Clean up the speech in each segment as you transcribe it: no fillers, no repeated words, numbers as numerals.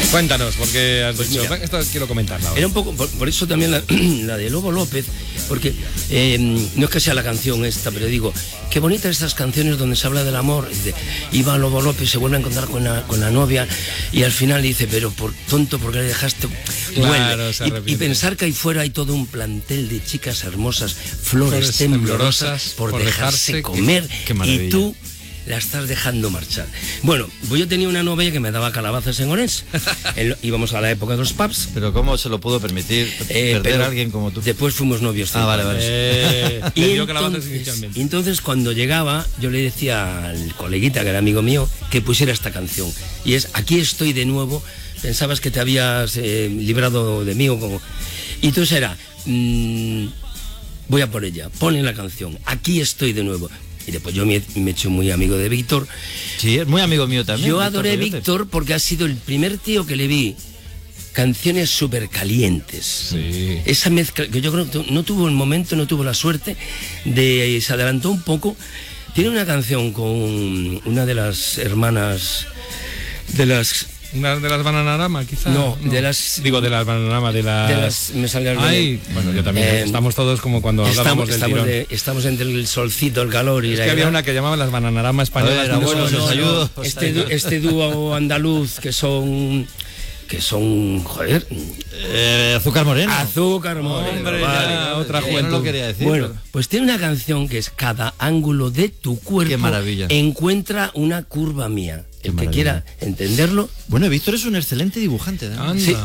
Cuéntanos, porque has Pues dicho, mira, esto quiero comentarla. Era un poco, por eso también la de Lobo López, porque no es que sea la canción esta, pero digo, qué bonitas estas canciones donde se habla del amor. Iba Lobo López, se vuelve a encontrar con la novia y al final dice, pero por tonto, ¿por qué le dejaste? Claro, y pensar que ahí fuera hay todo un plantel de chicas hermosas, flores temblorosas, por dejarse comer, y tú la estás dejando marchar. Bueno, pues yo tenía una novia que me daba calabazas en Orense. Íbamos a la época de los pubs. Pero ¿cómo se lo pudo permitir perder a alguien como tú? Después fuimos novios. Vale. Y entonces cuando llegaba, yo le decía al coleguita, que era amigo mío, que pusiera esta canción. Y es Aquí estoy de nuevo. Pensabas que te habías librado de mí o como... Y entonces era... voy a por ella. Pone la canción. Aquí estoy de nuevo. Y después yo me he hecho muy amigo de Víctor. Sí, es muy amigo mío también. Yo adoré a Víctor porque ha sido el primer tío que le vi canciones súper calientes. Sí. Esa mezcla, que yo creo que no tuvo el momento, no tuvo la suerte se adelantó un poco. Tiene una canción con una de las hermanas ¿Una de las Bananarama, quizá? No, de las... Digo, de las Bananarama, de las... me salió algo. Ay, bueno, yo también. Estamos todos como cuando hablábamos del tirón. Estamos entre el solcito, el calor y es que había una que llamaban las Bananarama españolas. Este dúo andaluz que son, joder... Azúcar Moreno. Azúcar Moreno. Hombre, vale, otra juventud. No lo quería decir. Bueno, pues tiene una canción que es Cada ángulo de tu cuerpo. Qué maravilla. Encuentra una curva mía. El que quiera entenderlo. Bueno, Víctor es un excelente dibujante, ¿eh? Anda. Sí.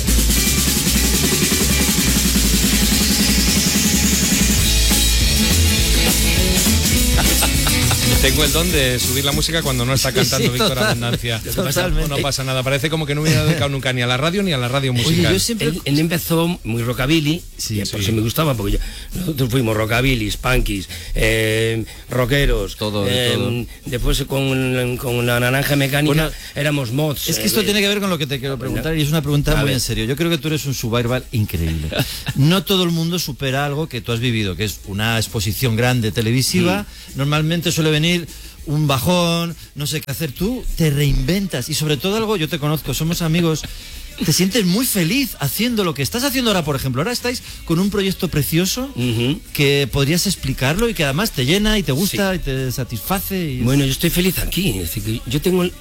Tengo el don de subir la música cuando no está cantando Víctor Abundancia. Totalmente. No pasa nada, parece como que no hubiera dedicado nunca ni a la radio ni a la radio musical. Oye, yo siempre... él empezó muy rockabilly, por eso me gustaba, porque nosotros fuimos rockabilly, punkies, rockeros, todo. Después con la naranja mecánica éramos mods. Es que esto tiene que ver con lo que te quiero preguntar y es una pregunta muy en serio. Yo creo que tú eres un survival increíble. No todo el mundo supera algo que tú has vivido, que es una exposición grande televisiva. Normalmente suele venir un bajón, no sé qué hacer. Tú te reinventas y sobre todo algo, yo te conozco, somos amigos, te sientes muy feliz haciendo lo que estás haciendo ahora, por ejemplo. Ahora estáis con un proyecto precioso que podrías explicarlo y que además te llena y te gusta y te satisface. Bueno, yo estoy feliz aquí, es decir, que yo tengo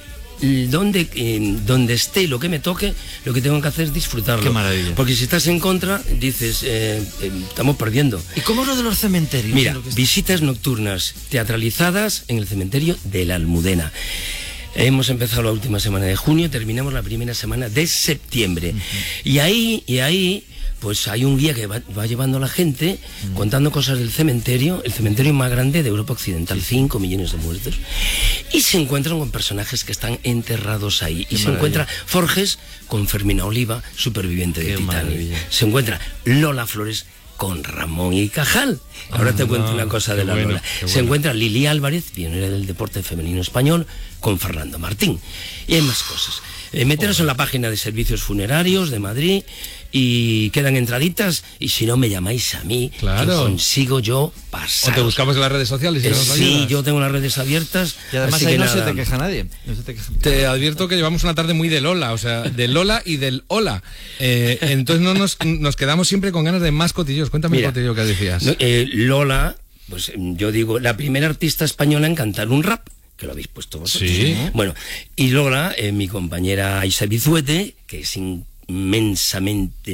donde esté, lo que me toque, lo que tengo que hacer es disfrutarlo. Qué maravilla. Porque si estás en contra, dices, estamos perdiendo. ¿Y cómo es lo de los cementerios? Mira, visitas nocturnas teatralizadas en el cementerio de la Almudena. Hemos empezado la última semana de junio, terminamos la primera semana de septiembre. Y ahí pues hay un guía que va llevando a la gente contando cosas del cementerio, el cementerio más grande de Europa Occidental, 5 millones de muertos, y se encuentran con personajes que están enterrados ahí. Y se encuentra Forges con Fermina Oliva, superviviente de Titanic. Se encuentra Lola Flores con Ramón y Cajal. Ahora te cuento una cosa de la Lola. Se encuentra Lili Álvarez, pionera del deporte femenino español, con Fernando Martín. Y hay más cosas. Meteros en la página de servicios funerarios de Madrid y quedan entraditas, y si no me llamáis a mí, que consigo yo pasar. O te buscamos en las redes sociales y sí, yo tengo las redes abiertas. Y además ahí no se te queja nadie. Te advierto que llevamos una tarde muy de Lola, o sea, de Lola y del hola. Entonces no nos quedamos siempre con ganas de más cotillos. Cuéntame el cotillo que decías. Lola, pues yo digo, la primera artista española en cantar un rap, que lo habéis puesto vosotros. Sí. Bueno, y Lola, mi compañera Aisa Bizuete, que es inmensamente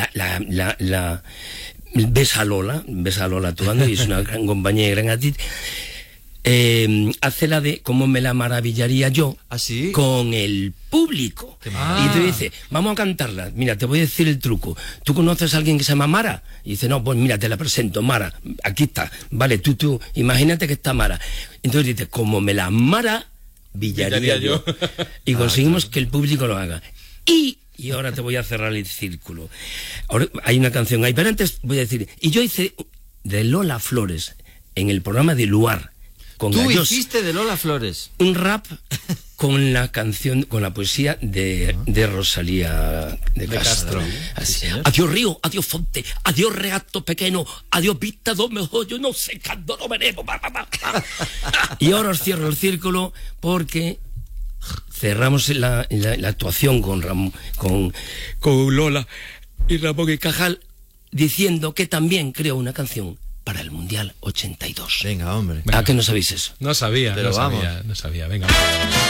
ves a Lola actuando, y es una gran compañera y gran actriz. Hace la de cómo me la maravillaría yo con el público. Y te dice, vamos a cantarla. Mira, te voy a decir el truco. ¿Tú conoces a alguien que se llama Mara? Y dice, no, pues mira, te la presento, Mara. Aquí está. Vale, tú, imagínate que está Mara. Entonces dice, como me la maravillaría yo. Y conseguimos que el público lo haga. Y ahora te voy a cerrar el círculo. Ahora hay una canción ahí, pero antes voy a decir, y yo hice de Lola Flores en el programa de Luar. Tú hiciste de Lola Flores un rap con la canción, con la poesía de Rosalía de Castro. Adiós río, adiós fonte, adiós reato pequeño, adiós vista do mejor, yo no sé cuándo lo veremos. Y ahora os cierro el círculo porque cerramos la actuación con Lola y Ramón y Cajal, diciendo que también creó una canción para el Mundial 82. Venga, hombre. ¿A qué no sabéis eso? No sabía, Pero no sabía. Venga.